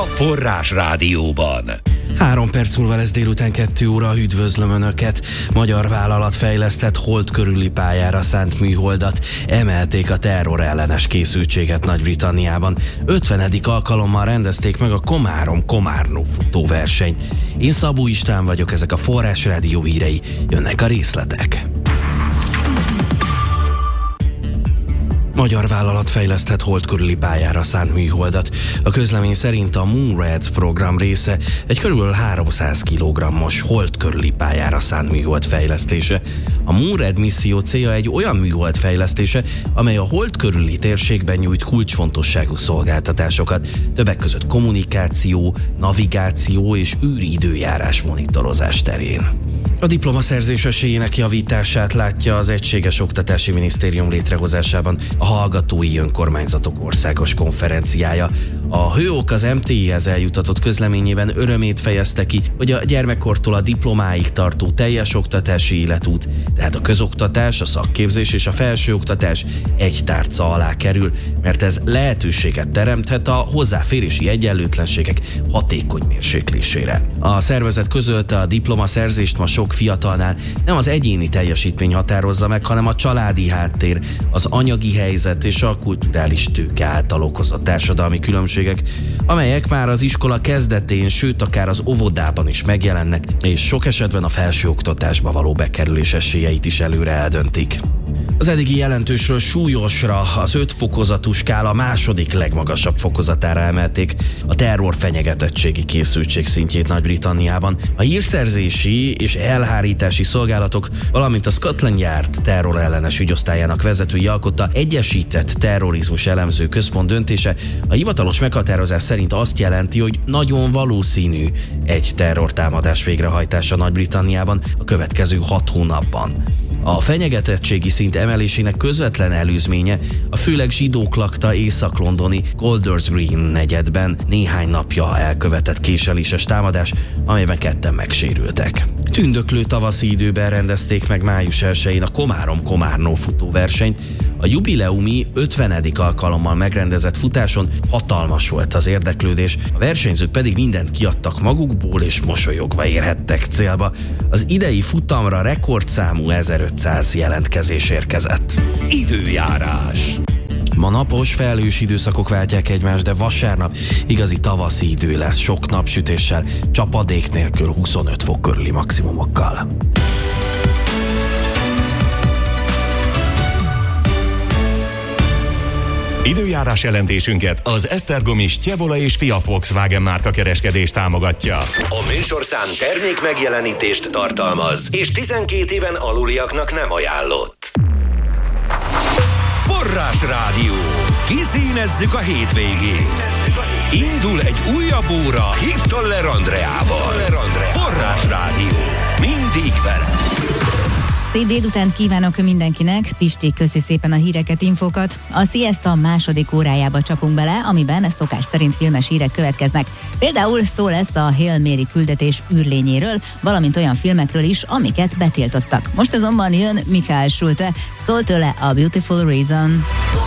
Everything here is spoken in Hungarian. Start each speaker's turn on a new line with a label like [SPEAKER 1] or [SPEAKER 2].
[SPEAKER 1] Forrás Rádióban.
[SPEAKER 2] 3 perc múlva lesz délután 2 óra, üdvözlöm Önöket! Magyar vállalat fejlesztett hold körüli pályára szánt műholdat, emelték a terrorellenes készültséget Nagy-Britanniában. 50. alkalommal rendezték meg a Komárom-Komárnó futóversenyt. Én Szabó István vagyok, ezek a Forrás Rádió hírei, jönnek a részletek. Magyar vállalat fejlesztett hold körüli pályára szánt műholdat. A közlemény szerint a Moonred program része egy körülbelül 300 kg-os hold körüli pályára szánt műhold fejlesztése. A Moonred misszió célja egy olyan műhold fejlesztése, amely a hold körüli térségben nyújt kulcsfontosságú szolgáltatásokat, többek között kommunikáció, navigáció és űridőjárás monitorozás terén. A diplomaszerzés esélyének javítását látja az Egységes Oktatási Minisztérium létrehozásában a Hallgatói Önkormányzatok Országos Konferenciája. A HÖOK az MTI-hez eljutatott közleményében örömét fejezte ki, hogy a gyermekkortól a diplomáig tartó teljes oktatási életút, tehát a közoktatás, a szakképzés és a felsőoktatás egy tárca alá kerül, mert ez lehetőséget teremthet a hozzáférési egyenlőtlenségek hatékony mérséklésére. A szervezet közölte, a diplomaszerzést ma sok fiatalnál nem az egyéni teljesítmény határozza meg, hanem a családi háttér, az anyagi helyzet és a kulturális tőke által okozott társadalmi különbségek, amelyek már az iskola kezdetén, sőt akár az óvodában is megjelennek, és sok esetben a felsőoktatásba való bekerülés esélyeit is előre eldöntik. Az eddigi jelentősről súlyosra, az 5 fokozatú skála második legmagasabb fokozatára emelték a terror fenyegetettségi készültség szintjét Nagy-Britanniában. A hírszerzési és elhárítási szolgálatok, valamint a Scotland Yard terrorellenes ügyosztályának vezetői alkotta egyesített terrorizmus elemző központ döntése a hivatalos meghatározás szerint azt jelenti, hogy nagyon valószínű egy terrortámadás végrehajtása Nagy-Britanniában a következő 6 hónapban. A fenyegetettségi szint emelésének közvetlen előzménye a főleg zsidók lakta észak-londoni Golders Green negyedben néhány napja elkövetett késeléses támadás, amelyben 2-en megsérültek. Tündöklő tavaszi időben rendezték meg május 1-én a Komárom-Komárnó futóversenyt. A jubileumi 50. alkalommal megrendezett futáson hatalmas volt az érdeklődés, a versenyzők pedig mindent kiadtak magukból és mosolyogva érhettek célba. Az idei futamra rekordszámú 1500 jelentkezés érkezett.
[SPEAKER 1] Időjárás.
[SPEAKER 2] Ma napos, felhős időszakok váltják egymást, de vasárnap igazi tavaszi idő lesz, sok napsütéssel, csapadék nélkül, 25 fok körüli maximumokkal.
[SPEAKER 3] Időjárás jelentésünket az Esztergomi Stjevola és Fia Volkswagen márka kereskedés támogatja.
[SPEAKER 1] A műsorszám termék megjelenítést tartalmaz, és 12 éven aluliaknak nem ajánlott. Forrás Rádió. Kiszínezzük a hétvégét. Indul egy újabb óra Hittoller Andreával. Forrás Rádió. Mindig vele.
[SPEAKER 4] Szép délutánt kívánok mindenkinek, Pisti, köszi szépen a híreket, infokat. A Siesta második órájába csapunk bele, amiben szokás szerint filmes hírek következnek. Például szó lesz a Hail Mary küldetés űrlényéről, valamint olyan filmekről is, amiket betiltottak. Most azonban jön Michael Schulte, szól tőle a Beautiful Reason.